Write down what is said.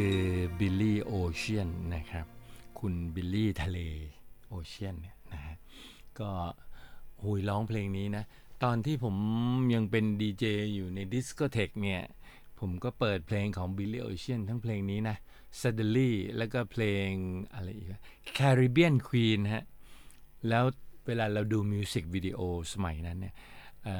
บิลลี่โอเชียนนะครับคุณบิลลี่ทะเลโอเชียนเนี่ยนะฮะก็หุยร้องเพลงนี้นะตอนที่ผมยังเป็นดีเจอยู่ในดิสโกเทกเนี่ยผมก็เปิดเพลงของบิลลี่โอเชียนทั้งเพลงนี้นะ Suddenly แล้วก็เพลงอะไรอีก Caribbean Queen ฮะแล้วเวลาเราดูมิวสิกวิดีโอสมัยนั้นเนี่ย